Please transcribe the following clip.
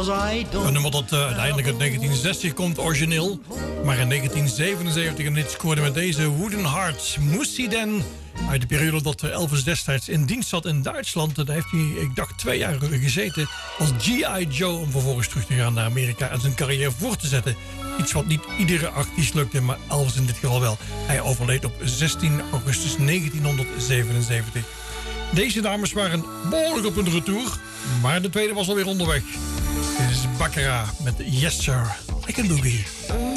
'cause I don't. Een nummer dat uiteindelijk uit 1960 komt, origineel. Maar in 1977 een hit scoorde met deze Wooden Heart. Moest hij dan uit de periode dat Elvis destijds in dienst zat in Duitsland. Daar heeft hij, ik dacht, 2 jaar gezeten als G.I. Joe. Om vervolgens terug te gaan naar Amerika en zijn carrière voor te zetten. Iets wat niet iedere artiest lukte, maar Elvis in dit geval wel. Hij overleed op 16 augustus 1977. Deze dames waren behoorlijk op hun retour, maar de tweede was alweer onderweg. Dit is Baccarat met Yes Sir, I Can Boogie.